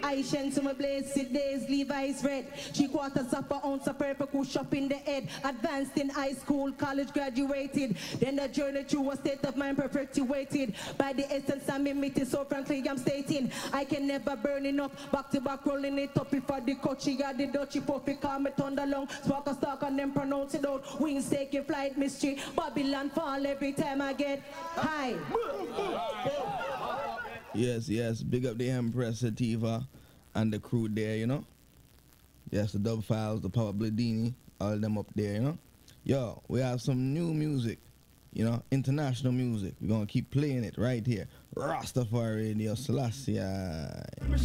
I shen to my blessed days, Levi's red. 3/4 of an ounce of purple kush up in the head. Advanced in high school, college graduated. Then the journey through a state of mind perpetuated. By the essence of me meeting, so frankly I'm stating, I can never burn it up. Back to back rolling it up. If I the coachy, got the dutchy puffy, call me thunder long. Spark a stalk and then pronounce it out. Wings taking flight mystery. Babylon fall every time I get high. Yes, yes. Big up the Empress Sativa and the crew there, you know. Yes, the Dub Files, the Papa Bladini, all them up there, you know. Yo, we have some new music, you know, international music. We're going to keep playing it right here. Rastafari Radio Selassie.